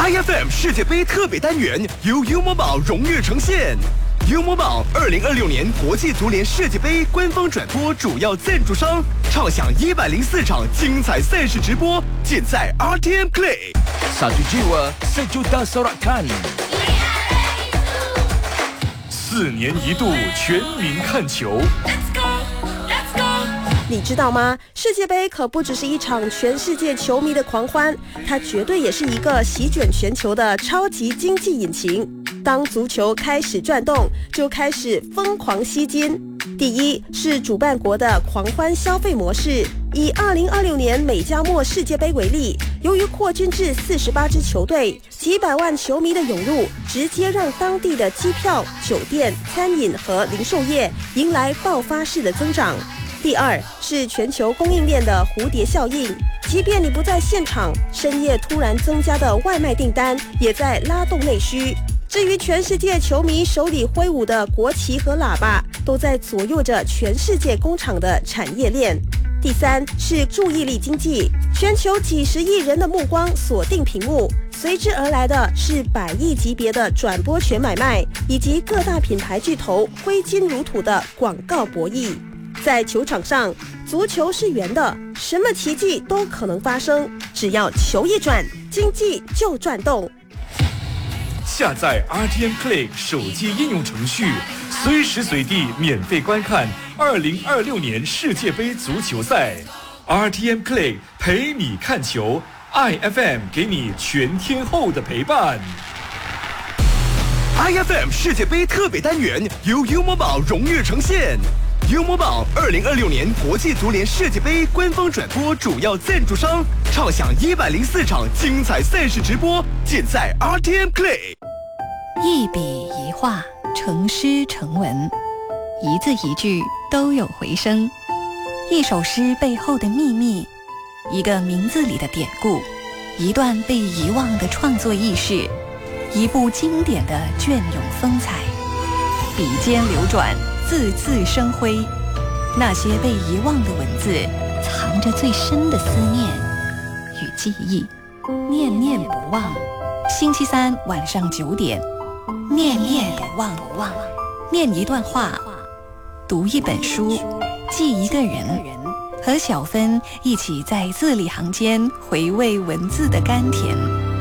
IFM 世界杯特别单元由优某宝荣誉呈现。优某宝2026年国际足联世界杯官方转播主要赞助商，畅享104场精彩赛事直播，尽在 RTM Play。 Satu jiwa, sejuta sorakan。 4年一度全民看球。 你知道吗？世界杯可不只是一场全世界球迷的狂欢，它绝对也是一个席卷全球的超级经济引擎。当足球开始转动，就开始疯狂吸金。第一是主办国的狂欢消费模式。以2026年美加墨世界杯为例，由于扩军至48支球队，几百万球迷的涌入，直接让当地的机票、酒店、餐饮和零售业迎来爆发式的增长。第二是全球供应链的蝴蝶效应，即便你不在现场，深夜突然增加的外卖订单也在拉动内需。至于全世界球迷手里挥舞的国旗和喇叭，都在左右着全世界工厂的产业链。第三是注意力经济，全球几十亿人的目光锁定屏幕，随之而来的是100亿级别的转播权买卖，以及各大品牌巨头挥金如土的广告博弈。在球场上，足球是圆的，什么奇迹都可能发生，只要球一转，经济就转动。 下载 RTM Play 手机应用程序，随时随地免费观看2026年世界杯足球赛。RTM Play 陪你看球 ，IFM 给你全天候的陪伴。 IFM 世界杯特别单元由优某宝荣誉呈现。优某宝2026年国际足联世界杯官方转播主要赞助商，畅享104场精彩赛事直播，尽在 RTM Play。 一笔一画，成诗成文，一字一句都有回声。一首诗背后的秘密，一个名字里的典故，一段被遗忘的创作轶事，一部经典的隽永风采。笔尖流转，字字生辉，那些被遗忘的文字，藏着最深的思念与记忆，念念不忘。星期三晚上9点，念念不忘，念一段话，读一本书，记一个人，和小芬一起在字里行间回味文字的甘甜。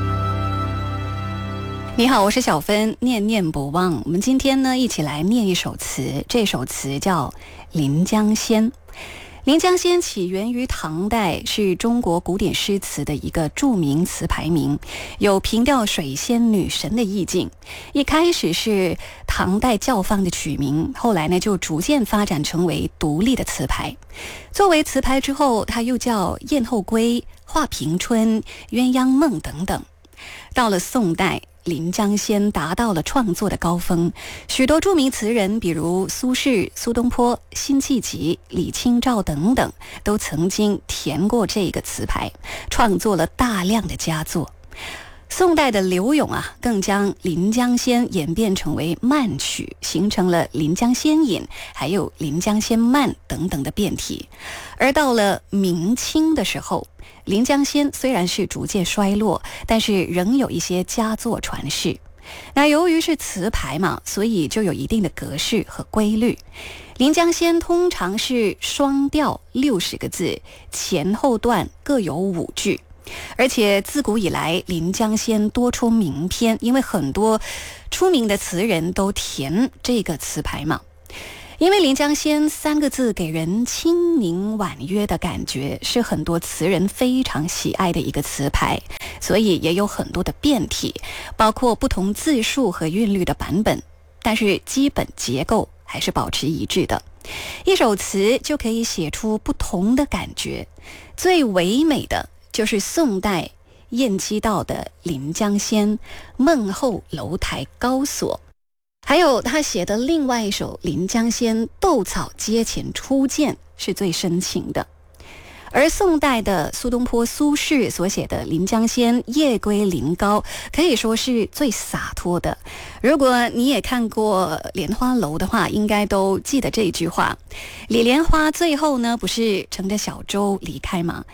你好，我是小芬，念念不忘。我们今天呢，一起来念一首词，这首词叫《临江仙》。临江仙起源于唐代，是中国古典诗词的一个著名词牌名，有平调水仙女神的意境。一开始是唐代教坊的曲名，后来呢就逐渐发展成为独立的词牌。作为词牌之后，它又叫燕后归、画屏春、鸳鸯梦等等。到了宋代，临江仙达到了创作的高峰，许多著名词人，比如苏轼、苏东坡、辛弃疾、李清照等等，都曾经填过这个词牌，创作了大量的佳作。宋代的柳永更将临江仙演变成为慢曲，形成了临江仙引，还有临江仙慢等等的变体。而到了明清的时候，临江仙虽然是逐渐衰落，但是仍有一些佳作传世。那由于是词牌嘛，所以就有一定的格式和规律。临江仙通常是双调60个字，前后段各有5句。而且自古以来，临江仙多出名篇，因为很多出名的词人都填这个词牌嘛。因为临江仙3个字给人清宁婉约的感觉，是很多词人非常喜爱的一个词牌，所以也有很多的变体，包括不同字数和韵律的版本，但是基本结构还是保持一致的。一首词就可以写出不同的感觉，最唯美的就是宋代晏几道的《临江仙》梦后楼台高锁，还有他写的另外一首《临江仙》斗草阶前初见是最深情的。而宋代的苏东坡、苏轼所写的《临江仙·夜归临皋》可以说是最洒脱的。如果你也看过《莲花楼》的话，应该都记得这句话。李莲花最后呢，不是乘着小舟离开吗？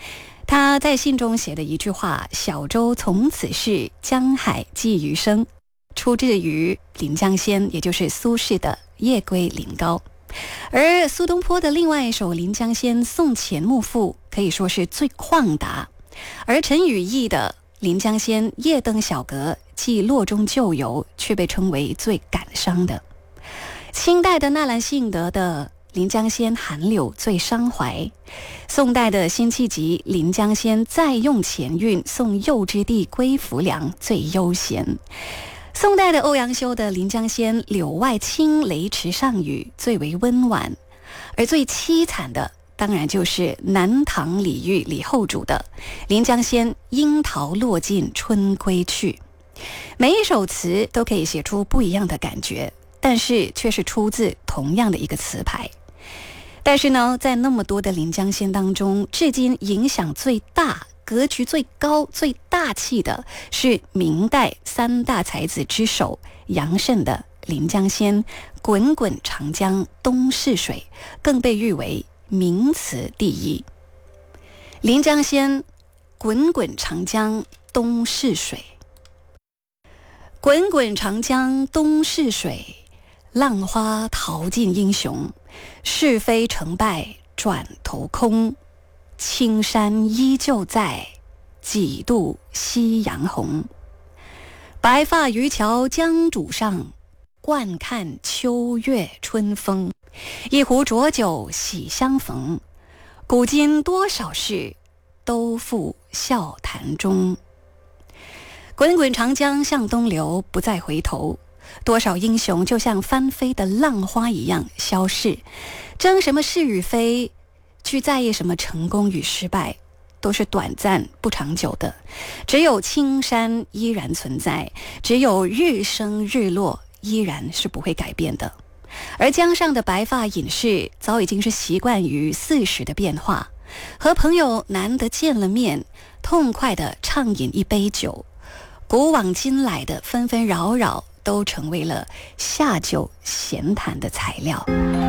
他在信中写的一句话：“小舟从此逝，江海寄余生”，出自于临江仙，也就是苏轼的《夜归临皋》。而苏东坡的另外一首《临江仙·送钱穆赋》可以说是最旷达，而陈与义的《临江仙·夜登小阁记洛中旧游》却被称为最感伤的。清代的纳兰性德的《临江仙·寒柳最伤怀》，宋代的辛弃疾《临江仙再用前韵送幼之弟归浮梁最悠闲》，宋代的欧阳修的《临江仙·柳外清雷池上雨》最为温婉，而最凄惨的当然就是南唐李煜李后主的《临江仙·樱桃落尽春归去》。每一首词都可以写出不一样的感觉，但是却是出自同样的一个词牌。但是呢，在那么多的临江仙当中，至今影响最大、格局最高、最大气的是明代三大才子之首杨慎的《临江仙·滚滚长江东逝水》，更被誉为名词第一。临江仙，滚滚长江东逝水，滚滚长江东逝水，浪花淘尽英雄，是非成败转头空，青山依旧在，几度夕阳红。白发渔樵江渚上，惯看秋月春风。一壶浊酒喜相逢，古今多少事，都付笑谈中。滚滚长江向东流，不再回头。多少英雄就像翻飞的浪花一样消逝，争什么是与非，去在意什么成功与失败，都是短暂不长久的。只有青山依然存在，只有日升日落依然是不会改变的。而江上的白发隐士早已经是习惯于四时的变化，和朋友难得见了面，痛快地畅饮一杯酒，古往今来的纷纷扰扰都成为了下酒闲谈的材料。